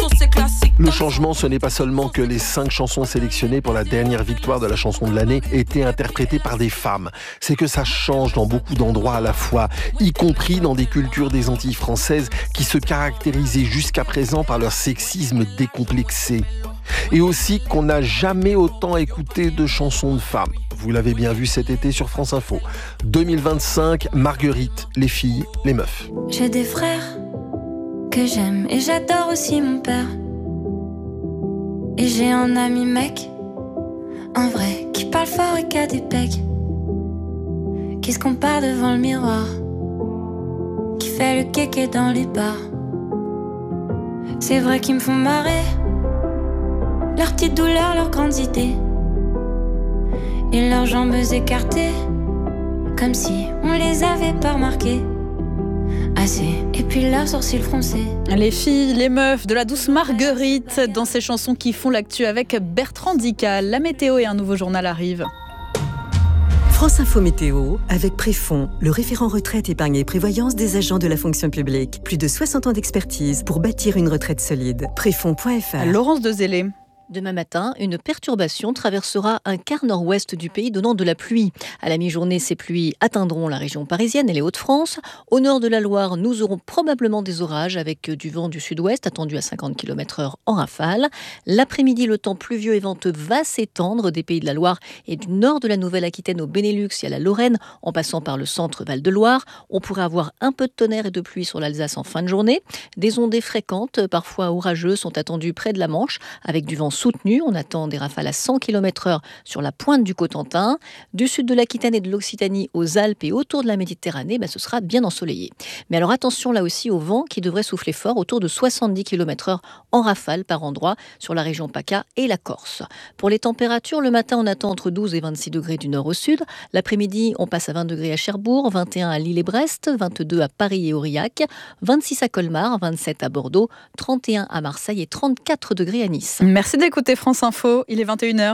chansons c'est classique. Le changement, ce n'est pas seulement que les 5 chansons sélectionnées pour la dernière victoire de la chanson de l'année étaient interprétées par des femmes. C'est que ça change dans beaucoup d'endroits à la fois, y compris dans des cultures des Antilles françaises qui se caractérisaient jusqu'à présent par leur sexisme décomplexé. Et aussi qu'on n'a jamais autant écouté de chansons de femmes. Vous l'avez bien vu cet été sur France Info. 2025, Marguerite, les filles, les meufs. J'ai des frères que j'aime et j'adore aussi mon père. Et j'ai un ami mec, un vrai, qui parle fort et qui a des pecs, qui se compare devant le miroir, qui fait le kéké dans les bars. C'est vrai qu'ils me font marrer, leurs petites douleurs, leurs grandes idées, et leurs jambes écartées, comme si on les avait pas remarquées assez. Et puis leurs sourcils froncés. Les filles, les meufs, de la douce Marguerite dans ces chansons qui font l'actu avec Bertrand Dical. La météo et un nouveau journal arrivent. France Info Météo avec Préfond, le référent retraite, épargne et prévoyance des agents de la fonction publique. Plus de 60 ans d'expertise pour bâtir une retraite solide. Préfond.fr. Laurence Dezélé. Demain matin, une perturbation traversera un quart nord-ouest du pays, donnant de la pluie. À la mi-journée, ces pluies atteindront la région parisienne et les Hauts-de-France. Au nord de la Loire, nous aurons probablement des orages avec du vent du sud-ouest attendu à 50 km/h en rafale. L'après-midi, le temps pluvieux et venteux va s'étendre des pays de la Loire et du nord de la Nouvelle-Aquitaine au Benelux et à la Lorraine, en passant par le centre Val-de-Loire. On pourrait avoir un peu de tonnerre et de pluie sur l'Alsace en fin de journée. Des ondées fréquentes, parfois orageuses, sont attendues près de la Manche avec du vent soutenu. On attend des rafales à 100 km/h sur la pointe du Cotentin. Du sud de l'Aquitaine et de l'Occitanie aux Alpes et autour de la Méditerranée, ce sera bien ensoleillé. Mais alors attention là aussi au vent qui devrait souffler fort, autour de 70 km/h en rafale par endroit sur la région PACA et la Corse. Pour les températures, le matin on attend entre 12 et 26 degrés du nord au sud. L'après-midi on passe à 20 degrés à Cherbourg, 21 à Lille et Brest, 22 à Paris et Aurillac, 26 à Colmar, 27 à Bordeaux, 31 à Marseille et 34 degrés à Nice. Merci d'écouter France Info, il est 21h.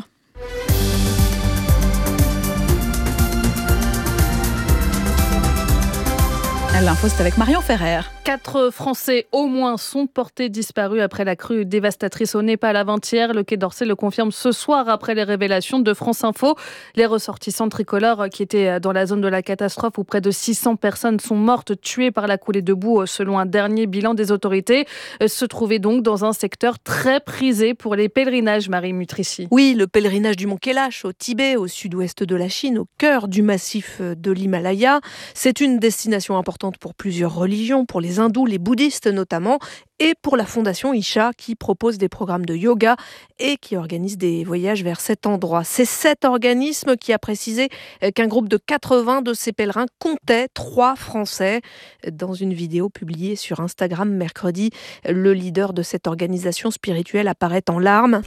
L'info, c'est avec Marion Ferrer. 4 Français au moins sont portés disparus après la crue dévastatrice au Népal avant-hier. Le Quai d'Orsay le confirme ce soir après les révélations de France Info. Les ressortissants tricolores qui étaient dans la zone de la catastrophe où près de 600 personnes sont mortes, tuées par la coulée de boue selon un dernier bilan des autorités, se trouvaient donc dans un secteur très prisé pour les pèlerinages, Marie Mutrici. Oui, le pèlerinage du mont Kailash au Tibet, au sud-ouest de la Chine, au cœur du massif de l'Himalaya. C'est une destination importante pour plusieurs religions, pour les hindous, les bouddhistes notamment, et pour la fondation Isha qui propose des programmes de yoga et qui organise des voyages vers cet endroit. C'est cet organisme qui a précisé qu'un groupe de 80 de ces pèlerins comptait 3 Français. Dans une vidéo publiée sur Instagram mercredi, le leader de cette organisation spirituelle apparaît en larmes.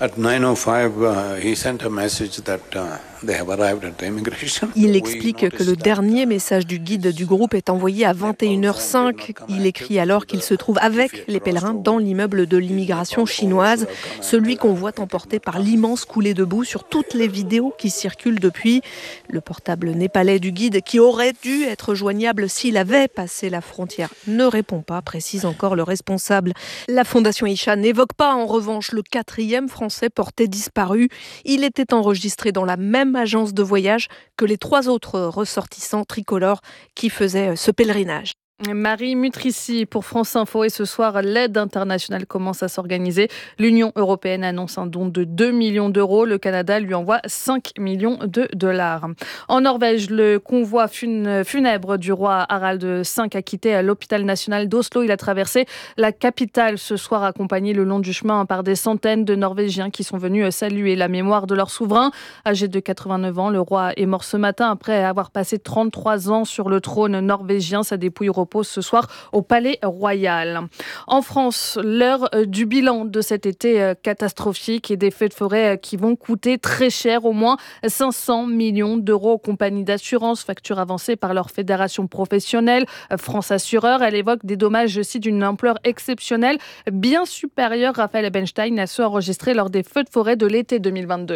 Il explique que le dernier message du guide du groupe est envoyé à 21h05. Il écrit alors qu'il se trouve avec les pèlerins dans l'immeuble de l'immigration chinoise, celui qu'on voit emporté par l'immense coulée de boue sur toutes les vidéos qui circulent depuis. Le portable népalais du guide, qui aurait dû être joignable s'il avait passé la frontière, ne répond pas, précise encore le responsable. La fondation Isha n'évoque pas en revanche le 4e Français porté disparu. Il était enregistré dans la même agence de voyage que les 3 autres ressortissants tricolores qui faisaient ce pèlerinage. Marie Mutrici pour France Info. Et ce soir, l'aide internationale commence à s'organiser. L'Union européenne annonce un don de 2 millions d'euros. Le Canada lui envoie 5 millions de dollars. En Norvège, le convoi funèbre du roi Harald V a quitté l'hôpital national d'Oslo. Il a traversé la capitale ce soir, accompagné le long du chemin par des centaines de Norvégiens qui sont venus saluer la mémoire de leur souverain. Âgé de 89 ans, le roi est mort ce matin après avoir passé 33 ans sur le trône norvégien. Sa dépouille repose ce soir au Palais Royal. En France, l'heure du bilan de cet été catastrophique et des feux de forêt qui vont coûter très cher, au moins 500 millions d'euros aux compagnies d'assurance, facture avancée par leur fédération professionnelle, France Assureur. Elle évoque des dommages, je cite, d'une ampleur exceptionnelle, bien supérieure, Raphaël Ebenstein, à ceux enregistrés lors des feux de forêt de l'été 2022.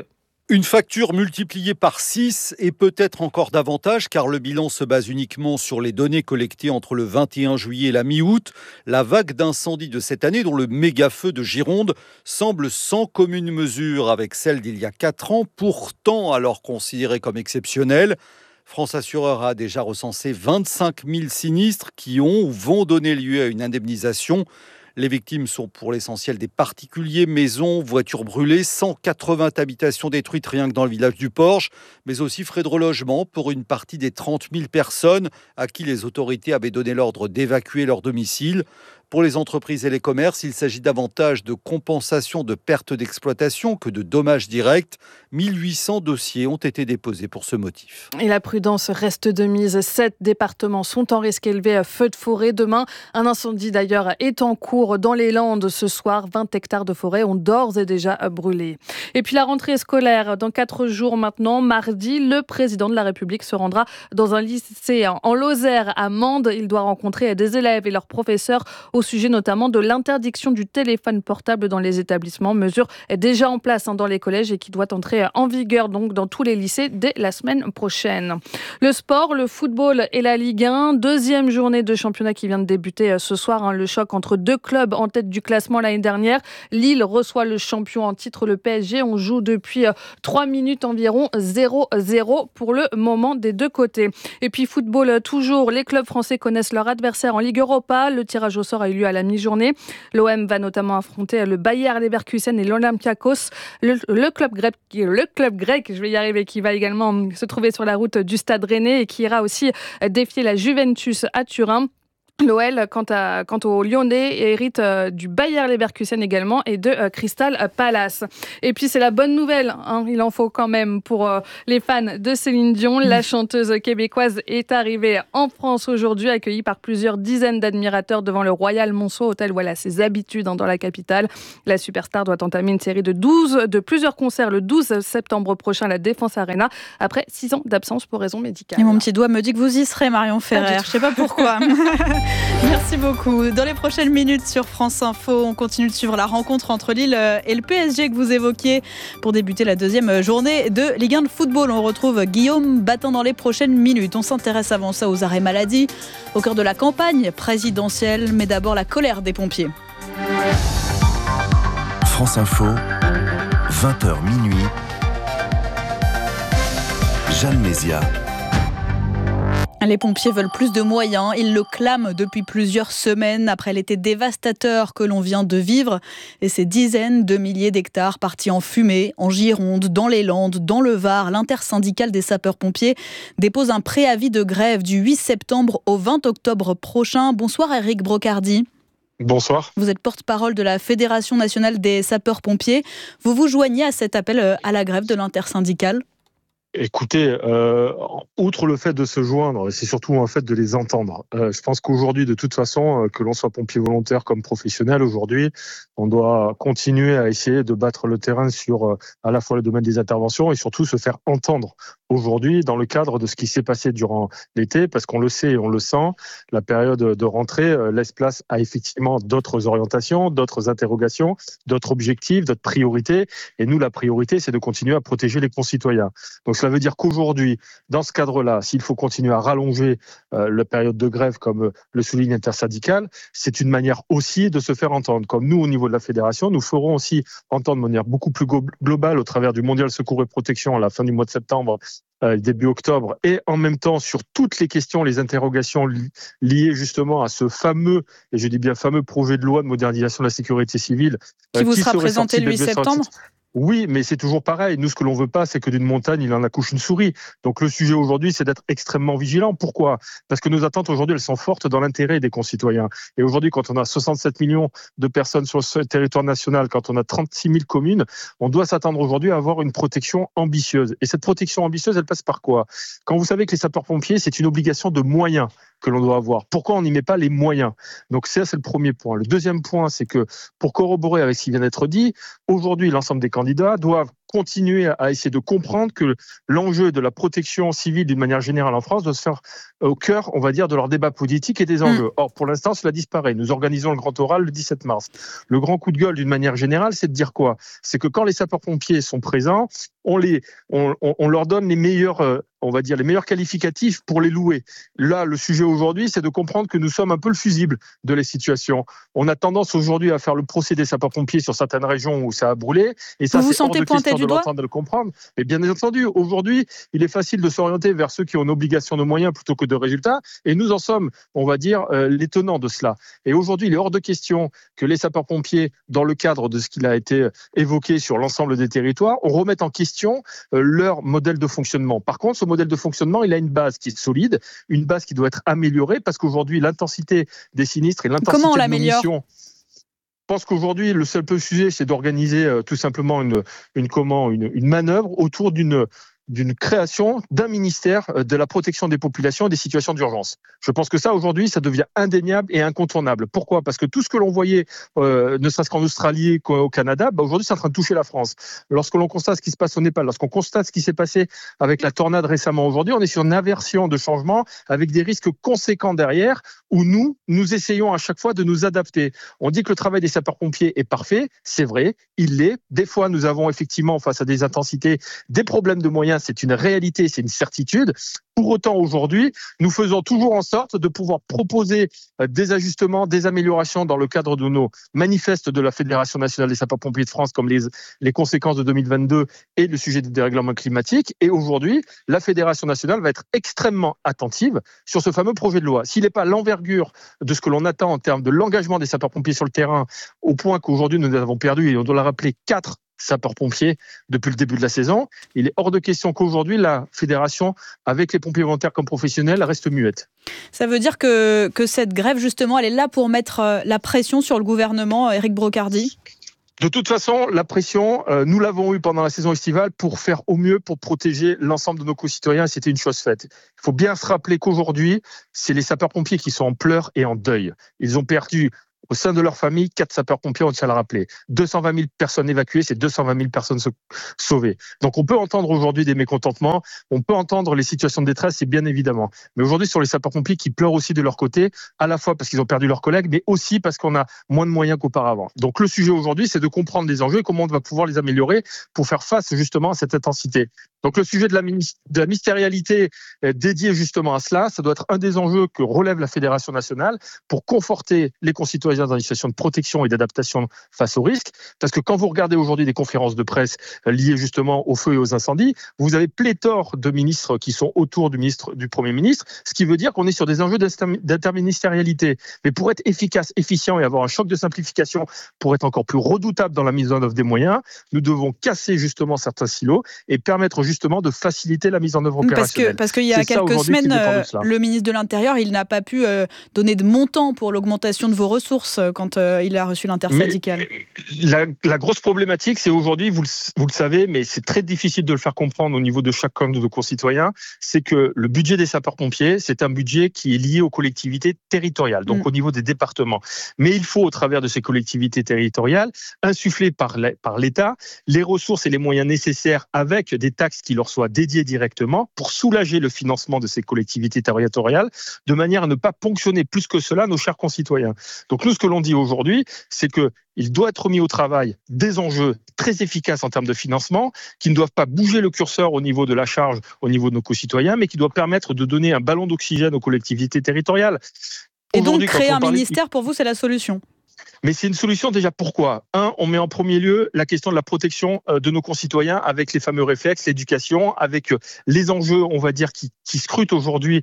Une facture multipliée par 6 et peut-être encore davantage car le bilan se base uniquement sur les données collectées entre le 21 juillet et la mi-août. La vague d'incendies de cette année, dont le méga-feu de Gironde, semble sans commune mesure avec celle d'il y a 4 ans, pourtant alors considérée comme exceptionnelle. France Assureur a déjà recensé 25 000 sinistres qui ont ou vont donner lieu à une indemnisation. Les victimes sont pour l'essentiel des particuliers, maisons, voitures brûlées, 180 habitations détruites rien que dans le village du Porge, mais aussi frais de relogement pour une partie des 30 000 personnes à qui les autorités avaient donné l'ordre d'évacuer leur domicile. Pour les entreprises et les commerces, il s'agit davantage de compensation de pertes d'exploitation que de dommages directs. 1800 dossiers ont été déposés pour ce motif. Et la prudence reste de mise. 7 départements sont en risque élevé à feu de forêt. Demain, un incendie d'ailleurs est en cours dans les Landes. Ce soir, 20 hectares de forêt ont d'ores et déjà brûlé. Et puis la rentrée scolaire, dans 4 jours maintenant, mardi, le président de la République se rendra dans un lycée en Lozère à Mende. Il doit rencontrer des élèves et leurs professeurs au sujet notamment de l'interdiction du téléphone portable dans les établissements. Mesure est déjà en place dans les collèges et qui doit entrer en vigueur donc dans tous les lycées dès la semaine prochaine. Le sport, le football et la Ligue 1. Deuxième journée de championnat qui vient de débuter ce soir. Le choc entre 2 clubs en tête du classement l'année dernière. Lille reçoit le champion en titre, le PSG. On joue depuis 3 minutes environ, 0-0 pour le moment des deux côtés. Et puis football toujours, les clubs français connaissent leur adversaire en Ligue Europa. Le tirage au sort a eu lieu à la mi-journée. L'OM va notamment affronter le Bayer Leverkusen et l'Olympiakos. Le club grec, je vais y arriver, qui va également se trouver sur la route du Stade Rennais et qui ira aussi défier la Juventus à Turin. L'OL, quant aux Lyonnais, hérite du Bayer Leverkusen également et de Crystal Palace. Et puis c'est la bonne nouvelle, il en faut quand même pour les fans de Céline Dion. La chanteuse québécoise est arrivée en France aujourd'hui, accueillie par plusieurs dizaines d'admirateurs devant le Royal Monceau, hôtel où elle a ses habitudes dans la capitale. La superstar doit entamer une série de plusieurs concerts le 12 septembre prochain à la Défense Arena, après 6 ans d'absence pour raison médicale. Et mon petit doigt me dit que vous y serez, Marion Ferrer. Je ne sais pas pourquoi. Merci beaucoup. Dans les prochaines minutes sur France Info, on continue de suivre la rencontre entre Lille et le PSG que vous évoquiez pour débuter la deuxième journée de Ligue 1 de football. On retrouve Guillaume Battant dans les prochaines minutes. On s'intéresse avant ça aux arrêts maladie, au cœur de la campagne présidentielle, mais d'abord la colère des pompiers. France Info, 20h minuit. Jeanne Mézia. Les pompiers veulent plus de moyens. Ils le clament depuis plusieurs semaines après l'été dévastateur que l'on vient de vivre. Et ces dizaines de milliers d'hectares partis en fumée, en Gironde, dans les Landes, dans le Var. L'intersyndicale des sapeurs-pompiers dépose un préavis de grève du 8 septembre au 20 octobre prochain. Bonsoir Éric Brocardi. Bonsoir. Vous êtes porte-parole de la Fédération nationale des sapeurs-pompiers. Vous vous joignez à cet appel à la grève de l'intersyndicale ? Écoutez, outre le fait de se joindre, c'est surtout un fait de les entendre. Je pense qu'aujourd'hui, de toute façon, que l'on soit pompier volontaire comme professionnel, aujourd'hui, on doit continuer à essayer de battre le terrain sur à la fois le domaine des interventions et surtout se faire entendre aujourd'hui dans le cadre de ce qui s'est passé durant l'été, parce qu'on le sait et on le sent, la période de rentrée laisse place à effectivement d'autres orientations, d'autres interrogations, d'autres objectifs, d'autres priorités. Et nous, la priorité, c'est de continuer à protéger les concitoyens. Donc cela veut dire qu'aujourd'hui, dans ce cadre-là, s'il faut continuer à rallonger la période de grève, comme le souligne l'intersyndicale, c'est une manière aussi de se faire entendre. Comme nous, au niveau de la fédération, nous ferons aussi entendre de manière beaucoup plus globale au travers du Mondial Secours et Protection à la fin du mois de septembre, début octobre, et en même temps sur toutes les questions, les interrogations liées justement à ce fameux, et je dis bien fameux, projet de loi de modernisation de la sécurité civile. Qui vous sera présenté le 8 septembre ? Oui, mais c'est toujours pareil. Nous, ce que l'on veut pas, c'est que d'une montagne, il en accouche une souris. Donc, le sujet aujourd'hui, c'est d'être extrêmement vigilant. Pourquoi ? Parce que nos attentes aujourd'hui, elles sont fortes dans l'intérêt des concitoyens. Et aujourd'hui, quand on a 67 millions de personnes sur le territoire national, quand on a 36 000 communes, on doit s'attendre aujourd'hui à avoir une protection ambitieuse. Et cette protection ambitieuse, elle passe par quoi ? Quand vous savez que les sapeurs-pompiers, c'est une obligation de moyens que l'on doit avoir. Pourquoi on n'y met pas les moyens ? Donc ça, c'est le premier point. Le deuxième point, c'est que pour corroborer avec ce qui vient d'être dit, aujourd'hui, l'ensemble des candidats doivent continuer à essayer de comprendre que l'enjeu de la protection civile d'une manière générale en France doit se faire au cœur, on va dire, de leur débat politique et des enjeux. Or, pour l'instant, cela disparaît. Nous organisons le grand oral le 17 mars. Le grand coup de gueule, d'une manière générale, c'est de dire quoi ? C'est que quand les sapeurs-pompiers sont présents, on leur donne les meilleurs, on va dire, les meilleurs qualificatifs pour les louer. Là, le sujet aujourd'hui, c'est de comprendre que nous sommes un peu le fusible de la situation. On a tendance aujourd'hui à faire le procès des sapeurs-pompiers sur certaines régions où ça a brûlé. Et ça, vous c'est hors sentez de pointé question du de doigt ? l'entendre, de le comprendre. Mais bien entendu, aujourd'hui, il est facile de s'orienter vers ceux qui ont une obligation de moyens plutôt que de résultats. Et nous en sommes, on va dire, les tenants de cela. Et aujourd'hui, il est hors de question que les sapeurs-pompiers, dans le cadre de ce qu'il a été évoqué sur l'ensemble des territoires, on remette en question leur modèle de fonctionnement. Par contre, ce modèle de fonctionnement, il a une base qui est solide, une base qui doit être améliorée, parce qu'aujourd'hui, l'intensité des sinistres et l'intensité Comment on de nos l'améliore ? missions... Je pense qu'aujourd'hui, le seul sujet, c'est d'organiser tout simplement une manœuvre autour d'une création d'un ministère de la protection des populations et des situations d'urgence. Je pense que ça, aujourd'hui, ça devient indéniable et incontournable. Pourquoi ? Parce que tout ce que l'on voyait, ne serait-ce qu'en Australie qu'au Canada, aujourd'hui, c'est en train de toucher la France. Lorsque l'on constate ce qui se passe au Népal, lorsqu'on constate ce qui s'est passé avec la tornade récemment aujourd'hui, on est sur une inversion de changement avec des risques conséquents derrière où nous essayons à chaque fois de nous adapter. On dit que le travail des sapeurs-pompiers est parfait, c'est vrai, il l'est. Des fois, nous avons effectivement, face à des intensités, des problèmes de moyens. C'est une réalité, c'est une certitude. Pour autant, aujourd'hui, nous faisons toujours en sorte de pouvoir proposer des ajustements, des améliorations dans le cadre de nos manifestes de la Fédération nationale des sapeurs-pompiers de France, comme les conséquences de 2022 et le sujet du dérèglement climatique. Et aujourd'hui, la Fédération nationale va être extrêmement attentive sur ce fameux projet de loi. S'il n'est pas l'envergure de ce que l'on attend en termes de l'engagement des sapeurs-pompiers sur le terrain, au point qu'aujourd'hui nous avons perdu, et on doit le rappeler, 4 sapeurs-pompiers depuis le début de la saison, il est hors de question qu'aujourd'hui la fédération, avec les pompiers volontaires comme professionnels, reste muette. Ça veut dire que cette grève, justement, elle est là pour mettre la pression sur le gouvernement, Éric Brocardi ? De toute façon, la pression, nous l'avons eue pendant la saison estivale pour faire au mieux pour protéger l'ensemble de nos concitoyens, et c'était une chose faite. Il faut bien se rappeler qu'aujourd'hui, c'est les sapeurs-pompiers qui sont en pleurs et en deuil. Ils ont perdu au sein de leur famille, 4 sapeurs-pompiers, on tient à le rappeler. 220 000 personnes évacuées, c'est 220 000 personnes sauvées. Donc on peut entendre aujourd'hui des mécontentements, on peut entendre les situations de détresse, c'est bien évidemment. Mais aujourd'hui, sur les sapeurs-pompiers qui pleurent aussi de leur côté, à la fois parce qu'ils ont perdu leurs collègues, mais aussi parce qu'on a moins de moyens qu'auparavant. Donc le sujet aujourd'hui, c'est de comprendre les enjeux et comment on va pouvoir les améliorer pour faire face justement à cette intensité. Donc le sujet de la ministérialité dédiée justement à cela, ça doit être un des enjeux que relève la Fédération nationale pour conforter les concitoyens dans une situation de protection et d'adaptation face aux risques. Parce que quand vous regardez aujourd'hui des conférences de presse liées justement aux feux et aux incendies, vous avez pléthore de ministres qui sont autour du Premier ministre, ce qui veut dire qu'on est sur des enjeux d'interministérialité. Mais pour être efficace, efficient et avoir un choc de simplification, pour être encore plus redoutable dans la mise en œuvre des moyens, nous devons casser justement certains silos et permettre justement de faciliter la mise en œuvre opérationnelle. Parce qu'il y a quelques semaines, le ministre de l'Intérieur, il n'a pas pu donner de montant pour l'augmentation de vos ressources quand il a reçu l'intersyndicale. La grosse problématique, c'est aujourd'hui, vous le savez, mais c'est très difficile de le faire comprendre au niveau de chacun de nos concitoyens, c'est que le budget des sapeurs-pompiers, c'est un budget qui est lié aux collectivités territoriales, donc au niveau des départements. Mais il faut, au travers de ces collectivités territoriales, insuffler par l'État les ressources et les moyens nécessaires avec des taxes qui leur soient dédiées directement pour soulager le financement de ces collectivités territoriales, de manière à ne pas ponctionner plus que cela nos chers concitoyens. Donc nous, ce que l'on dit aujourd'hui, c'est qu'il doit être mis au travail des enjeux très efficaces en termes de financement, qui ne doivent pas bouger le curseur au niveau de la charge, au niveau de nos concitoyens, mais qui doivent permettre de donner un ballon d'oxygène aux collectivités territoriales. Et donc créer un ministère, pour vous, c'est la solution ? Mais c'est une solution déjà. Pourquoi ? On met en premier lieu la question de la protection de nos concitoyens avec les fameux réflexes, l'éducation, avec les enjeux, on va dire, qui scrutent aujourd'hui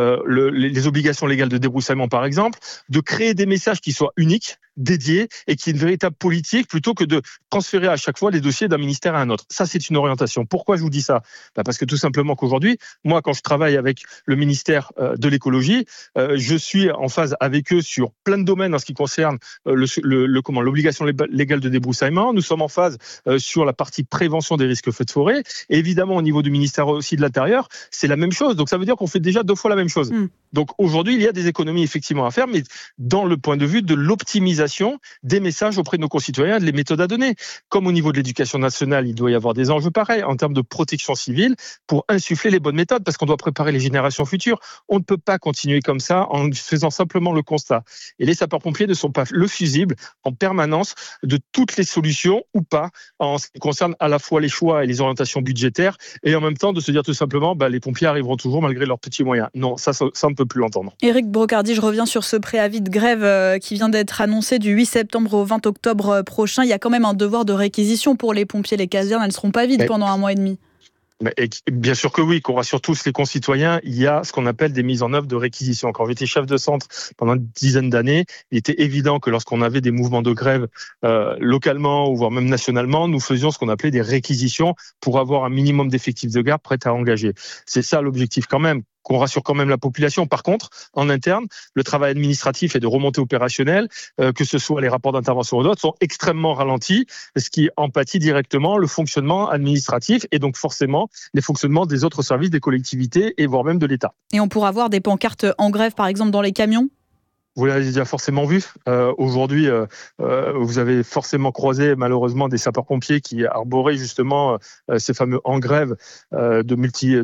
les obligations légales de débroussaillement, par exemple, de créer des messages qui soient uniques, dédiés et qui est une véritable politique plutôt que de transférer à chaque fois les dossiers d'un ministère à un autre. Ça, c'est une orientation. Pourquoi je vous dis ça ? Parce que tout simplement qu'aujourd'hui, moi, quand je travaille avec le ministère de l'écologie, je suis en phase avec eux sur plein de domaines en ce qui concerne l'obligation légale de débroussaillement. Nous sommes en phase sur la partie prévention des risques feux de forêt. Et évidemment, au niveau du ministère aussi de l'Intérieur, c'est la même chose. Donc, ça veut dire qu'on fait déjà 2 fois la même chose. Donc, aujourd'hui, il y a des économies effectivement à faire, mais dans le point de vue de l'optimisation l'orientation des messages auprès de nos concitoyens, les méthodes à donner. Comme au niveau de l'éducation nationale, il doit y avoir des enjeux pareils en termes de protection civile pour insuffler les bonnes méthodes, parce qu'on doit préparer les générations futures. On ne peut pas continuer comme ça en faisant simplement le constat. Et les sapeurs-pompiers ne sont pas le fusible en permanence de toutes les solutions ou pas, en ce qui concerne à la fois les choix et les orientations budgétaires, et en même temps de se dire tout simplement les pompiers arriveront toujours malgré leurs petits moyens. Non, ça on ne peut plus l'entendre. Éric Brocardi, je reviens sur ce préavis de grève qui vient d'être annoncé du 8 septembre au 20 octobre prochain. Il y a quand même un devoir de réquisition pour les pompiers. Les casernes, elles ne seront pas vides pendant un mois et demi. Bien sûr que oui, qu'on rassure tous les concitoyens, il y a ce qu'on appelle des mises en œuvre de réquisition. Quand j'étais chef de centre pendant une dizaine d'années, il était évident que lorsqu'on avait des mouvements de grève localement ou voire même nationalement, nous faisions ce qu'on appelait des réquisitions pour avoir un minimum d'effectifs de garde prêts à engager. C'est ça l'objectif quand même, qu'on rassure quand même la population. Par contre, en interne, le travail administratif et de remontée opérationnelle, que ce soit les rapports d'intervention ou d'autres, sont extrêmement ralentis, ce qui empathie directement le fonctionnement administratif et donc forcément les fonctionnements des autres services, des collectivités et voire même de l'État. Et on pourra voir des pancartes en grève, par exemple, dans les camions ? Vous l'avez déjà forcément vu. Aujourd'hui, vous avez forcément croisé malheureusement des sapeurs-pompiers qui arboraient justement ces fameux en grève de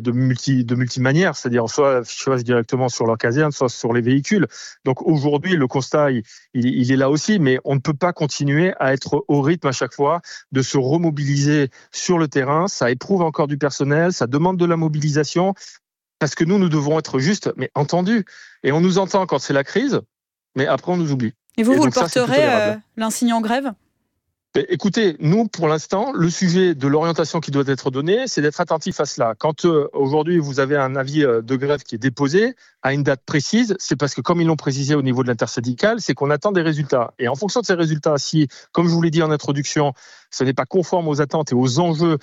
multi manières, c'est-à-dire soit affichage directement sur leur caserne, soit sur les véhicules. Donc aujourd'hui, le constat, il est là aussi, mais on ne peut pas continuer à être au rythme à chaque fois de se remobiliser sur le terrain. Ça éprouve encore du personnel, ça demande de la mobilisation, parce que nous devons être juste, mais entendus. Et on nous entend quand c'est la crise, mais après on nous oublie. Et vous le porterez, l'insigne en grève ? Écoutez, nous, pour l'instant, le sujet de l'orientation qui doit être donnée, c'est d'être attentif à cela. Quand aujourd'hui, vous avez un avis de grève qui est déposé à une date précise, c'est parce que, comme ils l'ont précisé au niveau de l'intersyndicale, c'est qu'on attend des résultats. Et en fonction de ces résultats, si, comme je vous l'ai dit en introduction, ce n'est pas conforme aux attentes et aux enjeux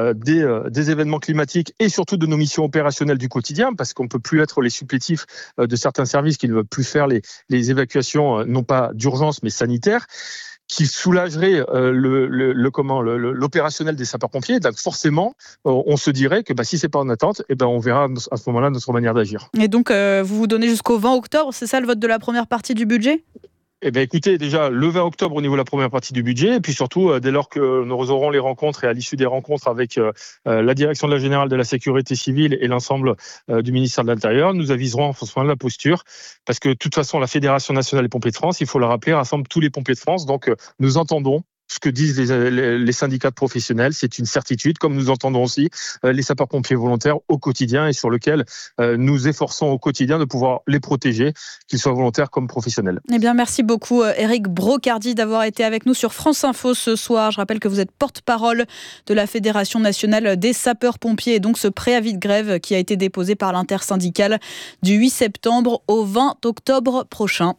des événements climatiques et surtout de nos missions opérationnelles du quotidien, parce qu'on ne peut plus être les supplétifs de certains services qui ne veulent plus faire les évacuations, non pas d'urgence, mais sanitaires, qui soulagerait l'opérationnel des sapeurs-pompiers. Donc forcément, on se dirait que si c'est pas en attente, on verra à ce moment-là notre manière d'agir. Et donc, vous vous donnez jusqu'au 20 octobre, c'est ça le vote de la première partie du budget ? Écoutez, déjà, le 20 octobre au niveau de la première partie du budget, et puis surtout, dès lors que nous aurons les rencontres et à l'issue des rencontres avec la direction de la Générale de la Sécurité civile et l'ensemble du ministère de l'Intérieur, nous aviserons en fonction de la posture, parce que de toute façon, la Fédération nationale des pompiers de France, il faut le rappeler, rassemble tous les pompiers de France, donc nous entendons ce que disent les syndicats de professionnels, c'est une certitude, comme nous entendons aussi les sapeurs-pompiers volontaires au quotidien et sur lequel nous efforçons au quotidien de pouvoir les protéger, qu'ils soient volontaires comme professionnels. Eh bien, merci beaucoup Éric Brocardi d'avoir été avec nous sur France Info ce soir. Je rappelle que vous êtes porte-parole de la Fédération nationale des sapeurs-pompiers et donc ce préavis de grève qui a été déposé par l'intersyndicale du 8 septembre au 20 octobre prochain.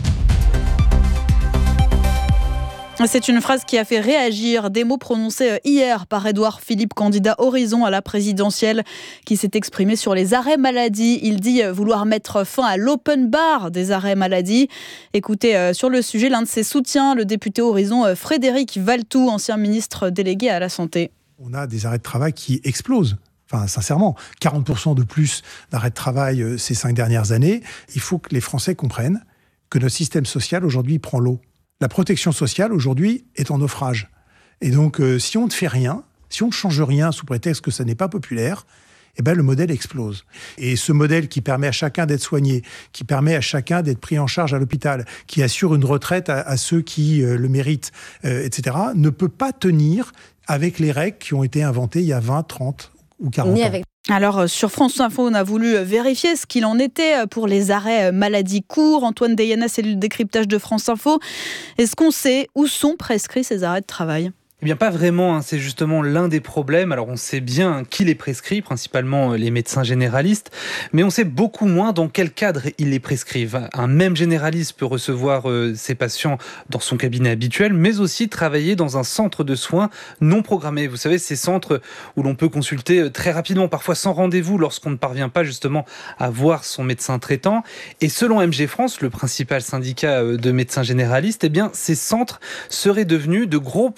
C'est une phrase qui a fait réagir, des mots prononcés hier par Édouard Philippe, candidat Horizon à la présidentielle, qui s'est exprimé sur les arrêts maladie. Il dit vouloir mettre fin à l'open bar des arrêts maladie. Écoutez, sur le sujet, l'un de ses soutiens, le député Horizon Frédéric Valletoux, ancien ministre délégué à la Santé. On a des arrêts de travail qui explosent. Enfin, sincèrement, 40% de plus d'arrêts de travail ces 5 dernières années. Il faut que les Français comprennent que notre système social, aujourd'hui, prend l'eau. La protection sociale, aujourd'hui, est en naufrage. Et donc, si on ne fait rien, si on ne change rien sous prétexte que ça n'est pas populaire, le modèle explose. Et ce modèle qui permet à chacun d'être soigné, qui permet à chacun d'être pris en charge à l'hôpital, qui assure une retraite à ceux qui le méritent, etc., ne peut pas tenir avec les règles qui ont été inventées il y a 20, 30 ou 40 ans. Alors, sur France Info, on a voulu vérifier ce qu'il en était pour les arrêts maladie courts. Antoine Deyana, c'est le décryptage de France Info. Est-ce qu'on sait où sont prescrits ces arrêts de travail ? Eh bien, pas vraiment, c'est justement l'un des problèmes. Alors, on sait bien qui les prescrit, principalement les médecins généralistes, mais on sait beaucoup moins dans quel cadre ils les prescrivent. Un même généraliste peut recevoir ses patients dans son cabinet habituel, mais aussi travailler dans un centre de soins non programmé. Vous savez, ces centres où l'on peut consulter très rapidement, parfois sans rendez-vous, lorsqu'on ne parvient pas justement à voir son médecin traitant. Et selon MG France, le principal syndicat de médecins généralistes, ces centres seraient devenus de gros pourvoyeurs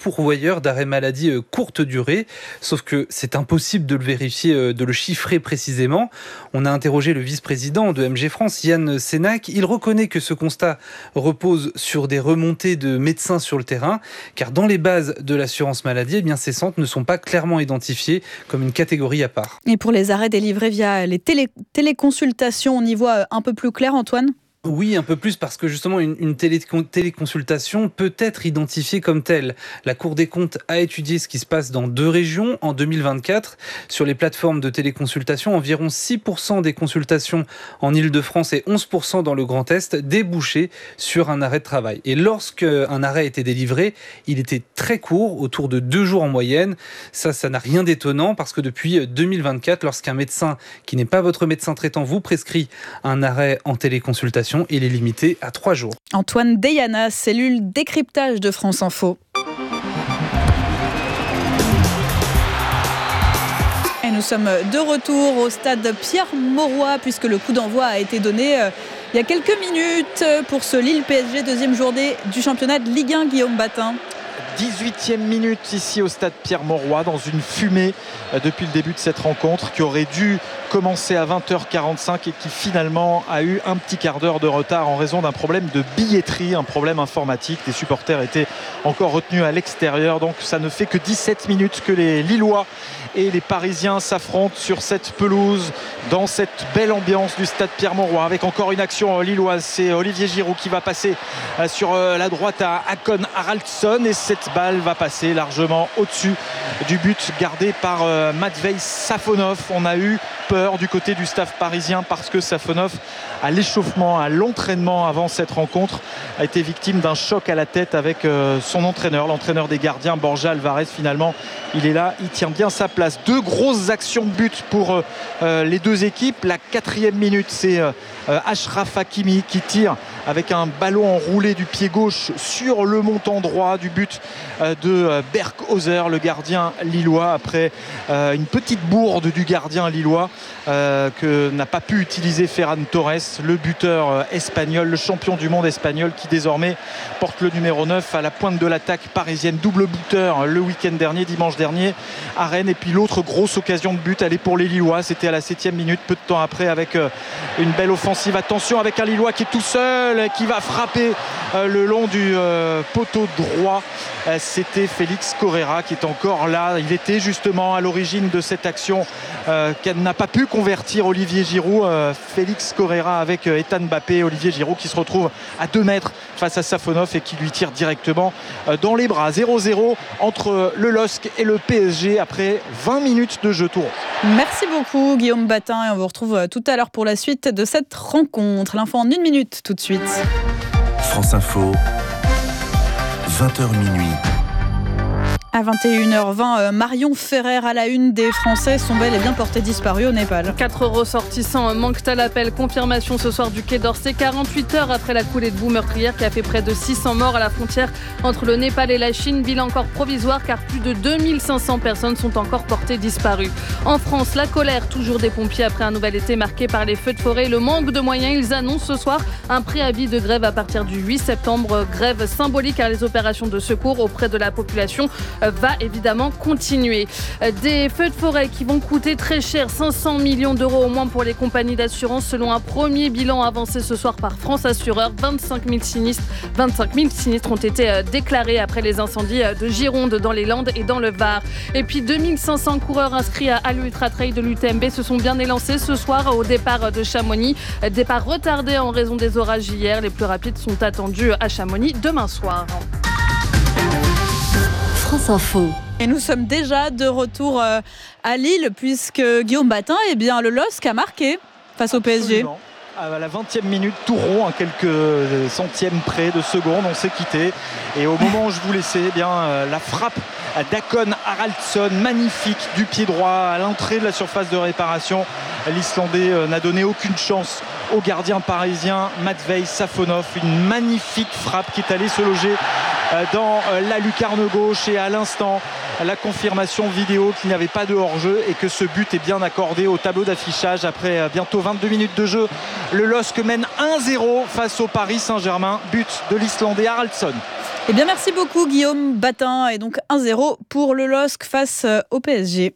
d'ailleurs d'arrêt maladie courte durée. Sauf que c'est impossible de le vérifier, de le chiffrer précisément. On a interrogé le vice-président de MG France, Yann Sénac. Il reconnaît que ce constat repose sur des remontées de médecins sur le terrain, car dans les bases de l'assurance maladie, eh bien, ces centres ne sont pas clairement identifiés comme une catégorie à part. Et pour les arrêts délivrés via les téléconsultations, on y voit un peu plus clair, Antoine ? Oui, un peu plus, parce que justement une téléconsultation peut être identifiée comme telle. La Cour des comptes a étudié ce qui se passe dans 2 régions en 2024. Sur les plateformes de téléconsultation, environ 6% des consultations en Île-de-France et 11% dans le Grand Est débouchaient sur un arrêt de travail. Et lorsqu'un arrêt était délivré, il était très court, autour de 2 jours en moyenne. Ça n'a rien d'étonnant, parce que depuis 2024, lorsqu'un médecin qui n'est pas votre médecin traitant vous prescrit un arrêt en téléconsultation, il est limité à 3 jours. Antoine Deyana, cellule décryptage de France Info. Et nous sommes de retour au stade Pierre-Mauroy, puisque le coup d'envoi a été donné il y a quelques minutes pour ce Lille-PSG, 2e journée du championnat de Ligue 1, Guillaume Batin. 18e minute ici au stade Pierre-Mauroy, dans une fumée depuis le début de cette rencontre qui aurait dû commencer à 20h45 et qui finalement a eu un petit quart d'heure de retard en raison d'un problème de billetterie, un problème informatique. Les supporters étaient encore retenus à l'extérieur, donc ça ne fait que 17 minutes que les Lillois et les Parisiens s'affrontent sur cette pelouse, dans cette belle ambiance du stade Pierre-Mauroy, avec encore une action lilloise. C'est Olivier Giroud qui va passer sur la droite à Hakon Haraldsson, et cette balle va passer largement au-dessus du but gardé par Matvei Safonov. On a eu peur du côté du staff parisien, parce que Safonov, à l'échauffement, à l'entraînement avant cette rencontre, a été victime d'un choc à la tête avec son entraîneur, l'entraîneur des gardiens, Borja Alvarez. Finalement, il est là, il tient bien sa place. 2 grosses actions de but pour les 2 équipes. La 4e minute, c'est Achraf Hakimi qui tire avec un ballon enroulé du pied gauche sur le montant droit du but de Berghauser, le gardien lillois, après une petite bourde du gardien lillois que n'a pas pu utiliser Ferran Torres, le buteur espagnol, le champion du monde espagnol, qui désormais porte le numéro 9 à la pointe de l'attaque parisienne. Double buteur le week-end dernier, dimanche dernier à Rennes. Et puis l'autre grosse occasion de but, elle est pour les Lillois, c'était à la 7e minute, peu de temps après, avec une belle offensive. Attention, avec un Lillois qui est tout seul, qui va frapper le long du poteau droit. C'était Félix Correa qui est encore là. Il était justement à l'origine de cette action qu'elle n'a pas pu convertir Olivier Giroud. Félix Correa avec Ethan Mbappé. Olivier Giroud qui se retrouve à 2 mètres face à Safonov et qui lui tire directement dans les bras. 0-0 entre le LOSC et le PSG après 20 minutes de jeu tout rond. Merci beaucoup Guillaume Batin, et on vous retrouve tout à l'heure pour la suite de cette rencontre. L'info en 1 minute tout de suite. France Info, 20h minuit. À 21h20, Marion Ferrer à la une des Français sont bel et bien portés disparus au Népal. 4 ressortissants manquent à l'appel. Confirmation ce soir du Quai d'Orsay, 48 heures après la coulée de boue meurtrière qui a fait près de 600 morts à la frontière entre le Népal et la Chine. Bilan encore provisoire, car plus de 2500 personnes sont encore portées disparues. En France, la colère toujours des pompiers après un nouvel été marqué par les feux de forêt et le manque de moyens. Ils annoncent ce soir un préavis de grève à partir du 8 septembre. Grève symbolique, car les opérations de secours auprès de la population va évidemment continuer. Des feux de forêt qui vont coûter très cher, 500 millions d'euros au moins pour les compagnies d'assurance, selon un premier bilan avancé ce soir par France Assureur. 25 000 sinistres ont été déclarés après les incendies de Gironde, dans les Landes et dans le Var. Et puis 2500 coureurs inscrits à l'Ultra Trail de l'UTMB se sont bien élancés ce soir au départ de Chamonix. Départ retardé en raison des orages hier. Les plus rapides sont attendus à Chamonix demain soir. France Info. Et nous sommes déjà de retour à Lille, puisque Guillaume Batin, eh bien, le LOSC a marqué face au PSG. Absolument. À la 20e minute, tout rond, à quelques centièmes près de seconde, on s'est quitté. Et au moment où je vous laissais, eh bien, la frappe d'Hakon Haraldsson, magnifique, du pied droit à l'entrée de la surface de réparation. L'Islandais n'a donné aucune chance au gardien parisien Matvei Safonov. Une magnifique frappe qui est allée se loger dans la lucarne gauche, et à l'instant la confirmation vidéo qu'il n'y avait pas de hors-jeu et que ce but est bien accordé au tableau d'affichage. Après bientôt 22 minutes de jeu, le LOSC mène 1-0 face au Paris Saint-Germain, but de l'Islandais Haraldsson. Eh bien, merci beaucoup Guillaume Batin. Et donc 1-0 pour le LOSC face au PSG.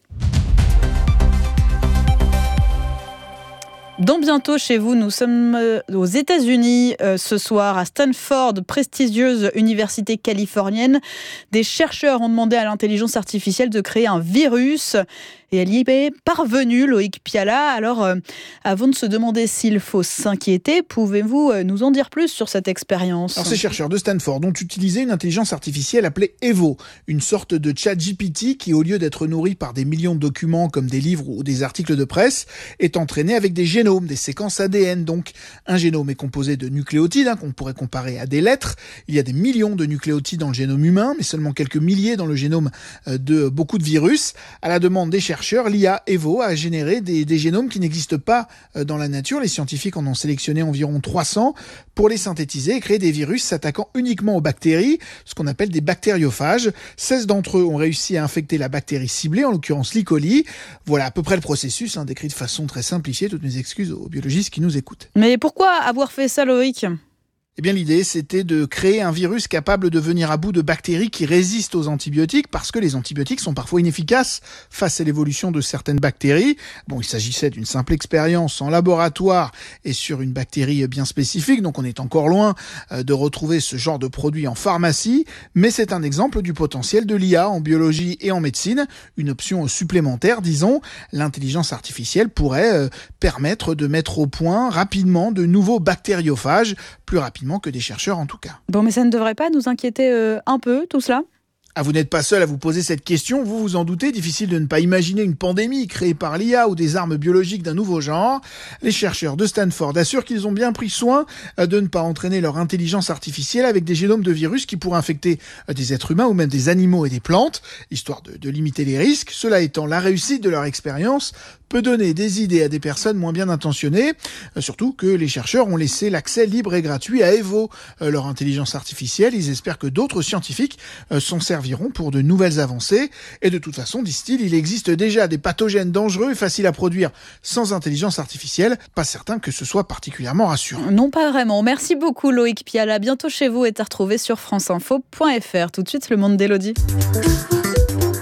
Dans Bientôt chez vous, nous sommes aux États-Unis ce soir à Stanford, prestigieuse université californienne. Des chercheurs ont demandé à l'intelligence artificielle de créer un virus. Et elle y est parvenue, Loïc Piala. Alors, avant de se demander s'il faut s'inquiéter, pouvez-vous nous en dire plus sur cette expérience ? Alors, ces chercheurs de Stanford ont utilisé une intelligence artificielle appelée Evo, une sorte de ChatGPT qui, au lieu d'être nourri par des millions de documents comme des livres ou des articles de presse, est entraîné avec des génomes, des séquences ADN. Donc, un génome est composé de nucléotides, qu'on pourrait comparer à des lettres. Il y a des millions de nucléotides dans le génome humain, mais seulement quelques milliers dans le génome de beaucoup de virus. À la demande des chercheurs, l'IA Evo a généré des génomes qui n'existent pas dans la nature. Les scientifiques en ont sélectionné environ 300 pour les synthétiser et créer des virus s'attaquant uniquement aux bactéries, ce qu'on appelle des bactériophages. 16 d'entre eux ont réussi à infecter la bactérie ciblée, en l'occurrence l'E. coli. Voilà à peu près le processus, décrit de façon très simplifiée. Toutes mes excuses aux biologistes qui nous écoutent. Mais pourquoi avoir fait ça, Loïc ? Eh bien, l'idée, c'était de créer un virus capable de venir à bout de bactéries qui résistent aux antibiotiques, parce que les antibiotiques sont parfois inefficaces face à l'évolution de certaines bactéries. Bon, il s'agissait d'une simple expérience en laboratoire et sur une bactérie bien spécifique, donc on est encore loin de retrouver ce genre de produit en pharmacie, mais c'est un exemple du potentiel de l'IA en biologie et en médecine, une option supplémentaire, disons. L'intelligence artificielle pourrait permettre de mettre au point rapidement de nouveaux bactériophages, plus rapidement que des chercheurs en tout cas. Bon, mais ça ne devrait pas nous inquiéter un peu, tout cela ? Ah, vous n'êtes pas seul à vous poser cette question, vous vous en doutez, difficile de ne pas imaginer une pandémie créée par l'IA ou des armes biologiques d'un nouveau genre. Les chercheurs de Stanford assurent qu'ils ont bien pris soin de ne pas entraîner leur intelligence artificielle avec des génomes de virus qui pourraient infecter des êtres humains ou même des animaux et des plantes, histoire de limiter les risques. Cela étant, la réussite de leur expérience peut donner des idées à des personnes moins bien intentionnées, surtout que les chercheurs ont laissé l'accès libre et gratuit à Evo, leur intelligence artificielle. Ils espèrent que d'autres scientifiques s'en serviront pour de nouvelles avancées. Et de toute façon, disent-ils, il existe déjà des pathogènes dangereux et faciles à produire sans intelligence artificielle. Pas certain que ce soit particulièrement rassurant. Non, pas vraiment. Merci beaucoup Loïc Piala. Bientôt chez vous est à retrouver sur franceinfo.fr. Tout de suite, le monde d'Élodie.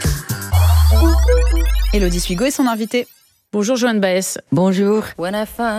Élodie Suigo et son invité. Bonjour Joanne Baez. Bonjour.